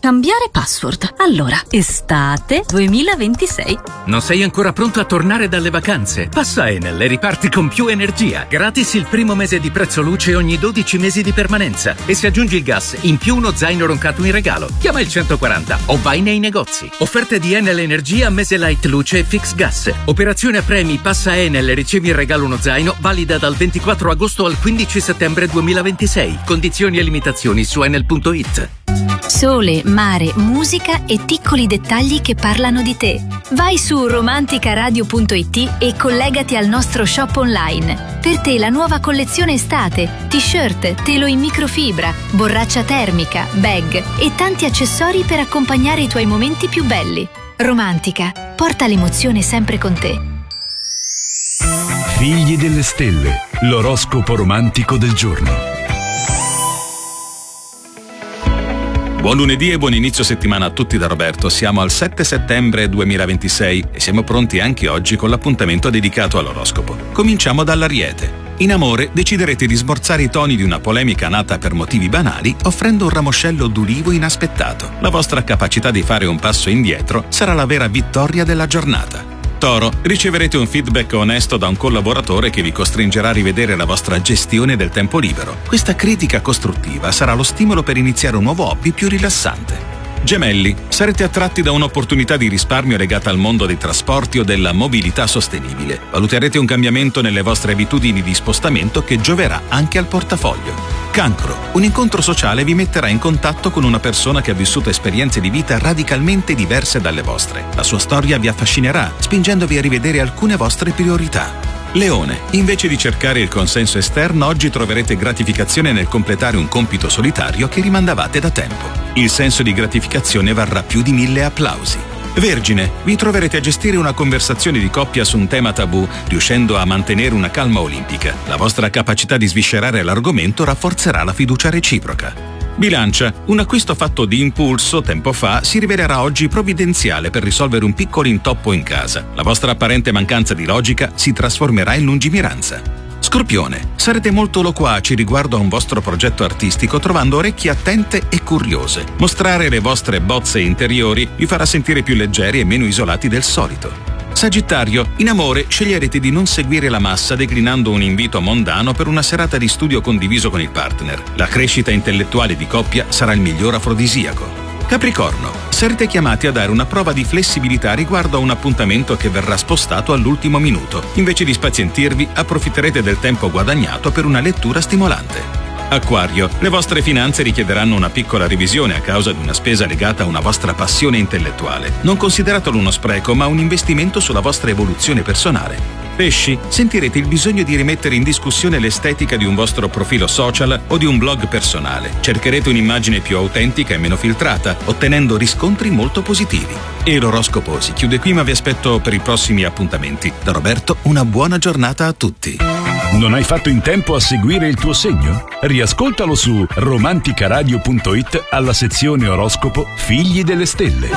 Cambiare password. Allora, estate 2026. Non sei ancora pronto a tornare dalle vacanze? Passa Enel e riparti con più energia. Gratis il primo mese di prezzo luce ogni 12 mesi di permanenza. E se aggiungi il gas, in più uno zaino roncato in regalo. Chiama il 140 o vai nei negozi. Offerte di Enel Energia, mese light luce e fix gas. Operazione a premi, passa Enel e ricevi in regalo uno zaino, valida dal 24 agosto al 15 settembre 2026. Condizioni e limitazioni su enel.it. Sole, mare, musica e piccoli dettagli che parlano di te. Vai su romanticaradio.it e collegati al nostro shop online. Per te la nuova collezione estate, t-shirt, telo in microfibra, borraccia termica, bag e tanti accessori per accompagnare i tuoi momenti più belli. Romantica, porta l'emozione sempre con te. Figli delle stelle, l'oroscopo romantico del giorno. Buon lunedì e buon inizio settimana a tutti da Roberto. Siamo al 7 settembre 2026 e siamo pronti anche oggi con l'appuntamento dedicato all'oroscopo. Cominciamo dall'Ariete. In amore deciderete di smorzare i toni di una polemica nata per motivi banali offrendo un ramoscello d'ulivo inaspettato. La vostra capacità di fare un passo indietro sarà la vera vittoria della giornata. Toro, riceverete un feedback onesto da un collaboratore che vi costringerà a rivedere la vostra gestione del tempo libero. Questa critica costruttiva sarà lo stimolo per iniziare un nuovo hobby più rilassante. Gemelli, sarete attratti da un'opportunità di risparmio legata al mondo dei trasporti o della mobilità sostenibile. Valuterete un cambiamento nelle vostre abitudini di spostamento che gioverà anche al portafoglio. Cancro, un incontro sociale vi metterà in contatto con una persona che ha vissuto esperienze di vita radicalmente diverse dalle vostre. La sua storia vi affascinerà, spingendovi a rivedere alcune vostre priorità. Leone, invece di cercare il consenso esterno, oggi troverete gratificazione nel completare un compito solitario che rimandavate da tempo. Il senso di gratificazione varrà più di 1000 applausi. Vergine, vi troverete a gestire una conversazione di coppia su un tema tabù, riuscendo a mantenere una calma olimpica. La vostra capacità di sviscerare l'argomento rafforzerà la fiducia reciproca. Bilancia, un acquisto fatto di impulso tempo fa si rivelerà oggi provvidenziale per risolvere un piccolo intoppo in casa. La vostra apparente mancanza di logica si trasformerà in lungimiranza. Scorpione, sarete molto loquaci riguardo a un vostro progetto artistico trovando orecchie attente e curiose. Mostrare le vostre bozze interiori vi farà sentire più leggeri e meno isolati del solito. Sagittario, in amore sceglierete di non seguire la massa declinando un invito mondano per una serata di studio condiviso con il partner. La crescita intellettuale di coppia sarà il miglior afrodisiaco. Capricorno, sarete chiamati a dare una prova di flessibilità riguardo a un appuntamento che verrà spostato all'ultimo minuto. Invece di spazientirvi, approfitterete del tempo guadagnato per una lettura stimolante. Acquario, le vostre finanze richiederanno una piccola revisione a causa di una spesa legata a una vostra passione intellettuale. Non consideratelo uno spreco, ma un investimento sulla vostra evoluzione personale. Pesci, sentirete il bisogno di rimettere in discussione l'estetica di un vostro profilo social o di un blog personale. Cercherete un'immagine più autentica e meno filtrata, ottenendo riscontri molto positivi. E l'oroscopo si chiude qui, ma vi aspetto per i prossimi appuntamenti. Da Roberto, una buona giornata a tutti. Non hai fatto in tempo a seguire il tuo segno? Riascoltalo su romanticaradio.it alla sezione oroscopo Figli delle stelle.